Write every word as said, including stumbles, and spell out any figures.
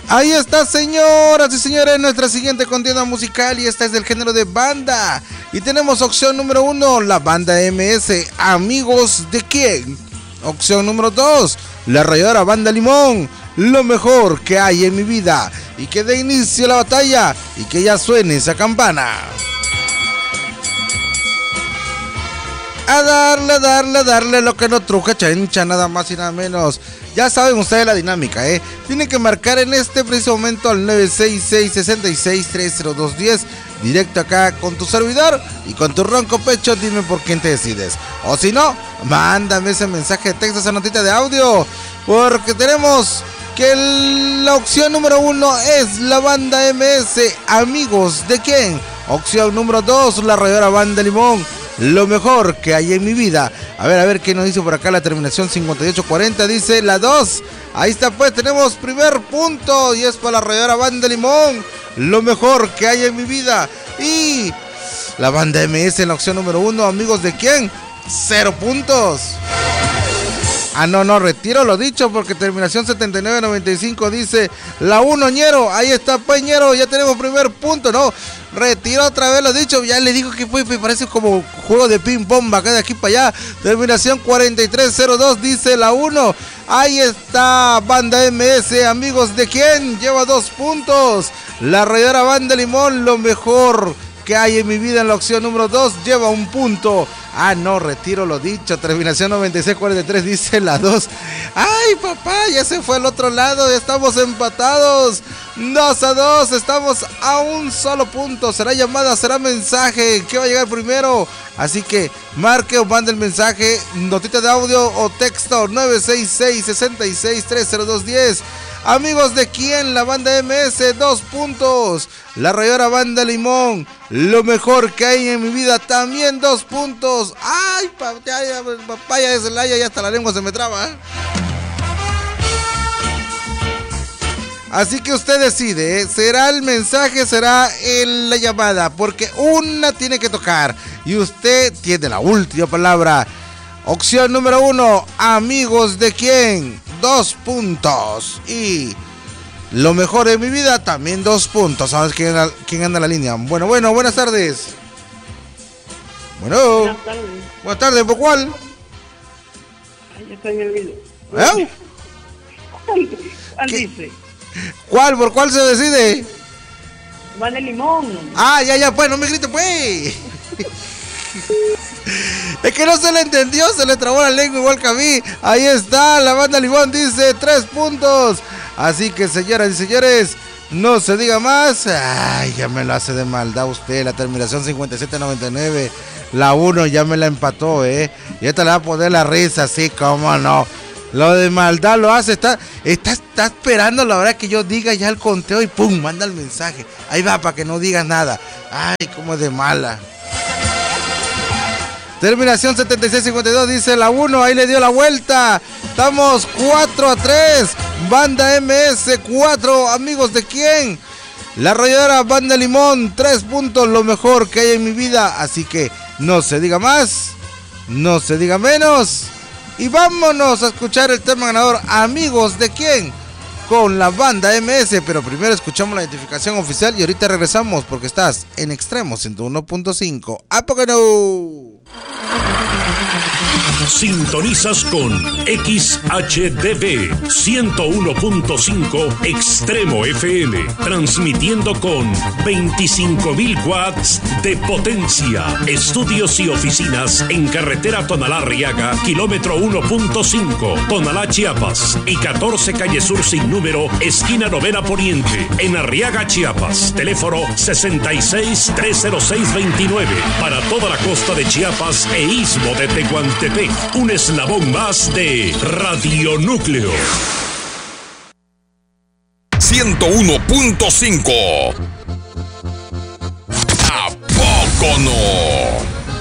Ahí está, señoras y señores, nuestra siguiente contienda musical, y esta es del género de banda. Y tenemos opción número uno, la banda M S, Amigos de quién. Opción número dos, la arrolladora Banda Limón, Lo mejor que hay en mi vida. Y que dé inicio a la batalla y que ya suene esa campana. A darle, a darle, a darle lo que no truja, chancha, nada más y nada menos. Ya saben ustedes la dinámica, ¿eh? Tienen que marcar en este preciso momento al nueve seis seis, seis seis, tres cero dos uno cero, directo acá con tu servidor, y con tu ronco pecho dime por quién te decides. O si no, mándame ese mensaje de texto, esa notita de audio, porque tenemos que la opción número uno es la banda M S, Amigos de quién. Opción número dos, la arrolladora Banda Limón, Lo mejor que hay en mi vida. A ver, a ver qué nos dice por acá la terminación cincuenta y ocho cuarenta. Dice la dos. Ahí está, pues tenemos primer punto y es para la arrolladora Banda Limón, Lo mejor que hay en mi vida. Y la banda M S en la opción número uno, Amigos de quién, cero puntos. Ah, no, no, retiro lo dicho, porque terminación setenta y nueve noventa y cinco dice la uno, ñero. Ahí está, pues, ñero, ya tenemos primer punto, ¿no? Retiro otra vez lo dicho, ya le digo que fue, me parece como juego de ping pong, acá de aquí para allá. Terminación cuarenta y tres cero dos dice la uno. Ahí está, banda M S, Amigos de quién, lleva dos puntos. La arrolladora Banda Limón, Lo mejor que hay en mi vida en la opción número dos, lleva un punto. Ah, no, retiro lo dicho. Terminación noventa y seis cuarenta y tres dice la dos. Ay, papá, ya se fue al otro lado. Ya estamos empatados. dos a dos. Estamos a un solo punto. Será llamada, será mensaje. ¿Qué va a llegar primero? Así que marque o mande el mensaje, notita de audio o texto nueve seis seis, seis seis, tres cero dos uno cero. Amigos de quién, la banda M S, dos puntos. La arrolladora Banda Limón, Lo mejor que hay en mi vida, también dos puntos. Ay, papaya, papaya de Celaya, ya hasta la lengua se me traba. Así que usted decide, ¿eh? ¿Será el mensaje, será el, la llamada? Porque una tiene que tocar y usted tiene la última palabra. Opción número uno, Amigos de quién, dos puntos. Y Lo mejor de mi vida, también dos puntos. ¿Sabes quién, quién anda en la línea? Bueno, bueno, buenas tardes. Bueno. Buenas tardes. Buenas tardes, ¿por cuál? Ahí está en el video. ¿Eh? ¿Cuál, cuál dice? ¿Cuál? ¿Por cuál se decide? Banda Limón. Ah, ya, ya, pues, no me grite, pues. Es que no se le entendió, se le trabó la lengua igual que a mí. Ahí está, la Banda Limón dice tres puntos. Así que, señoras y señores, no se diga más. Ay, ya me lo hace de maldad usted. La terminación cincuenta y siete noventa y nueve, la uno ya me la empató, eh. Y esta le va a poner la risa, así como no. Lo de maldad lo hace, está, está, está esperando la hora que yo diga ya el conteo y pum, manda el mensaje. Ahí va, para que no digas nada. Ay, cómo es de mala. Terminación setenta y seis cincuenta y dos dice la uno, ahí le dio la vuelta. Estamos cuatro a tres. Banda M S cuatro, Amigos de quién. La arrolladora Banda Limón, tres puntos, lo mejor que hay en mi vida. Así que no se diga más, no se diga menos. Y vámonos a escuchar el tema ganador, Amigos de quién, con la banda M S. Pero primero escuchamos la identificación oficial y ahorita regresamos porque estás en Extremo ciento uno punto cinco. ¿A poco no? Sintonizas con X H D V ciento uno punto cinco Extremo F M, transmitiendo con veinticinco mil watts de potencia. Estudios y oficinas en carretera Tonalá-Arriaga, kilómetro uno punto cinco, Tonalá, Chiapas, y catorce calle Sur sin número, esquina Novena Poniente, en Arriaga, Chiapas. Teléfono sesenta y seis, tres cero seis, veintinueve. Para toda la costa de Chiapas e istmo de Tehuantepec. Un eslabón más de Radio Núcleo. ciento uno punto cinco. ¿A poco no?